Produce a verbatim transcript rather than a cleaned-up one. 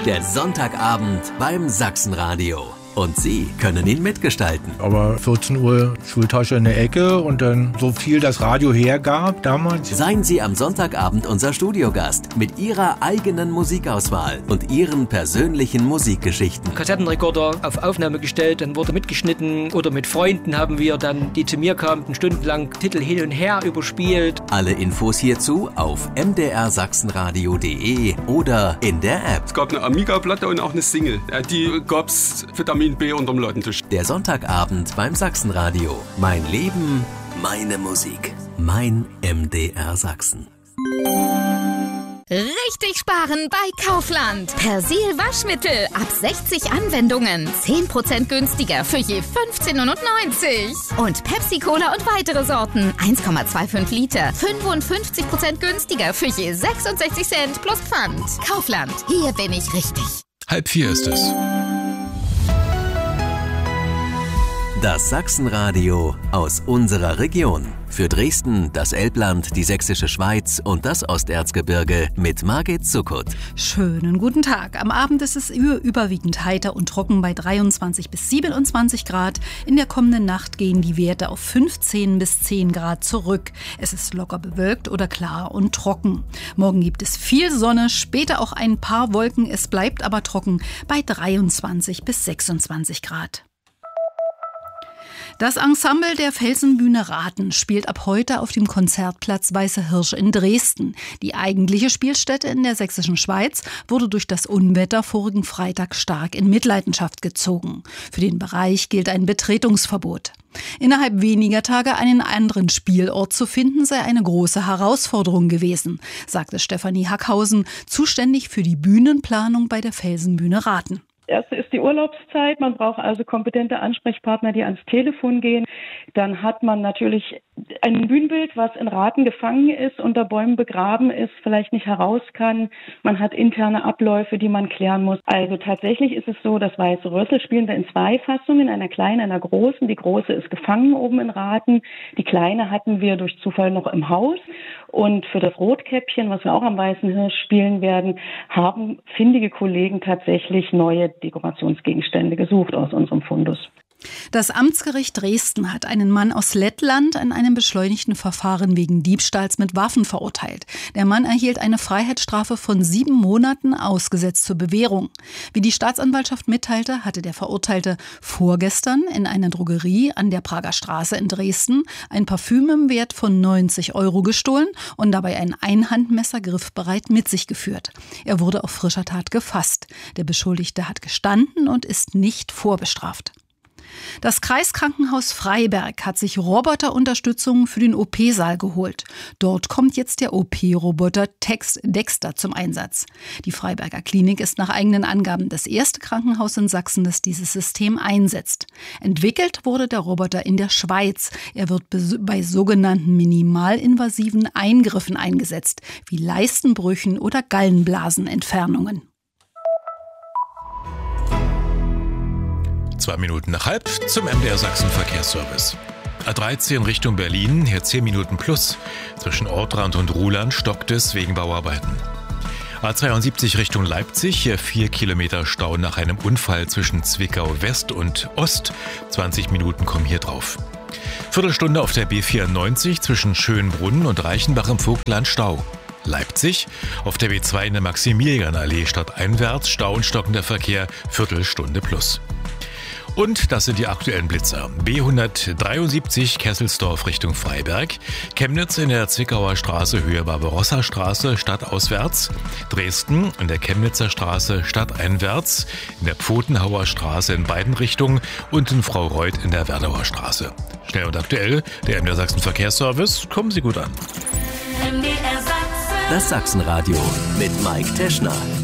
Der Sonntagabend beim Sachsenradio. Und Sie können ihn mitgestalten. Aber vierzehn Uhr Schultasche in der Ecke und dann so viel das Radio hergab damals. Seien Sie am Sonntagabend unser Studiogast mit Ihrer eigenen Musikauswahl und Ihren persönlichen Musikgeschichten. Kassettenrekorder auf Aufnahme gestellt, dann wurde mitgeschnitten oder mit Freunden haben wir dann, die zu mir kamen, stundenlang Titel hin und her überspielt. Alle Infos hierzu auf m d r sachsenradio punkt d e oder in der App. Es gab eine Amiga-Platte und auch eine Single. Die gab's Vitamin B unterm Ladentisch. Der Sonntagabend beim Sachsenradio. Mein Leben, meine Musik. Mein M D R Sachsen. Richtig sparen bei Kaufland. Persil Waschmittel ab sechzig Anwendungen. zehn Prozent günstiger für je fünfzehn neunundneunzig. Und Pepsi Cola und weitere Sorten. eins Komma fünfundzwanzig Liter. fünfundfünfzig Prozent günstiger für je sechsundsechzig Cent plus Pfand. Kaufland. Hier bin ich richtig. Halb vier ist es. Das Sachsenradio aus unserer Region. Für Dresden, das Elbland, die Sächsische Schweiz und das Osterzgebirge mit Margit Zuckut. Schönen guten Tag. Am Abend ist es überwiegend heiter und trocken bei dreiundzwanzig bis siebenundzwanzig Grad. In der kommenden Nacht gehen die Werte auf fünfzehn bis zehn Grad zurück. Es ist locker bewölkt oder klar und trocken. Morgen gibt es viel Sonne, später auch ein paar Wolken. Es bleibt aber trocken bei dreiundzwanzig bis sechsundzwanzig Grad. Das Ensemble der Felsenbühne Rathen spielt ab heute auf dem Konzertplatz Weiße Hirsch in Dresden. Die eigentliche Spielstätte in der Sächsischen Schweiz wurde durch das Unwetter vorigen Freitag stark in Mitleidenschaft gezogen. Für den Bereich gilt ein Betretungsverbot. Innerhalb weniger Tage einen anderen Spielort zu finden, sei eine große Herausforderung gewesen, sagte Stefanie Hackhausen, zuständig für die Bühnenplanung bei der Felsenbühne Rathen. Erste ist die Urlaubszeit. Man braucht also kompetente Ansprechpartner, die ans Telefon gehen. Dann hat man natürlich ein Bühnenbild, was in Rathen gefangen ist, unter Bäumen begraben ist, vielleicht nicht heraus kann. Man hat interne Abläufe, die man klären muss. Also tatsächlich ist es so, das Weiße Rössel spielen wir in zwei Fassungen, einer kleinen, einer großen. Die große ist gefangen oben in Rathen. Die kleine hatten wir durch Zufall noch im Haus. Und für das Rotkäppchen, was wir auch am Weißen Hirsch spielen werden, haben findige Kollegen tatsächlich neue Dekorationsgegenstände gesucht aus unserem Fundus. Das Amtsgericht Dresden hat einen Mann aus Lettland in einem beschleunigten Verfahren wegen Diebstahls mit Waffen verurteilt. Der Mann erhielt eine Freiheitsstrafe von sieben Monaten ausgesetzt zur Bewährung. Wie die Staatsanwaltschaft mitteilte, hatte der Verurteilte vorgestern in einer Drogerie an der Prager Straße in Dresden ein Parfüm im Wert von neunzig Euro gestohlen und dabei ein Einhandmesser griffbereit mit sich geführt. Er wurde auf frischer Tat gefasst. Der Beschuldigte hat gestanden und ist nicht vorbestraft. Das Kreiskrankenhaus Freiberg hat sich Roboterunterstützung für den O P-Saal geholt. Dort kommt jetzt der O P-Roboter Tex Dexter zum Einsatz. Die Freiberger Klinik ist nach eigenen Angaben das erste Krankenhaus in Sachsen, das dieses System einsetzt. Entwickelt wurde der Roboter in der Schweiz. Er wird bei sogenannten minimalinvasiven Eingriffen eingesetzt, wie Leistenbrüchen oder Gallenblasenentfernungen. Zwei Minuten nach halb zum M D R Sachsen Verkehrsservice. A dreizehn Richtung Berlin, hier zehn Minuten plus. Zwischen Ortrand und Ruhland stockt es wegen Bauarbeiten. A zweiundsiebzig Richtung Leipzig, hier vier Kilometer Stau nach einem Unfall zwischen Zwickau West und Ost. zwanzig Minuten kommen hier drauf. Viertelstunde auf der B vierundneunzig zwischen Schönbrunn und Reichenbach im Vogtland Stau. Leipzig, auf der B zwei in der Maximilianallee stadteinwärts, Stau und stockender Verkehr, Viertelstunde plus. Und das sind die aktuellen Blitzer. B hundertdreiundsiebzig Kesselsdorf Richtung Freiberg, Chemnitz in der Zwickauer Straße Höhe Barbarossa-Straße stadtauswärts, Dresden in der Chemnitzer Straße stadteinwärts, in der Pfotenhauer Straße in beiden Richtungen und in Frau Reuth in der Wernauer Straße. Schnell und aktuell, der M D R Sachsen Verkehrsservice, kommen Sie gut an. Das Sachsenradio mit Mike Teschner.